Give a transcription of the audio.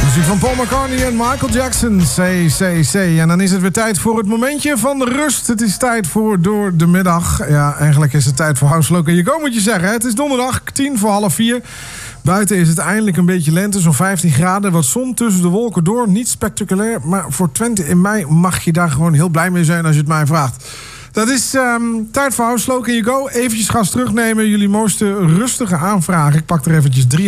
Muziek van Paul McCartney en Michael Jackson. C. En dan is het weer tijd voor het momentje van de rust. Het is tijd voor Door de Middag. Ja, eigenlijk is het tijd voor House Local You Go, moet je zeggen. Het is donderdag, 3:50. Buiten is het eindelijk een beetje lente, zo'n 15 graden. Wat zon tussen de wolken door. Niet spectaculair, maar voor Twente in mei mag je daar gewoon heel blij mee zijn als je het mij vraagt. Dat is tijd voor House Local You Go. Eventjes gas terugnemen. Jullie mooiste rustige aanvragen. Ik pak er eventjes 3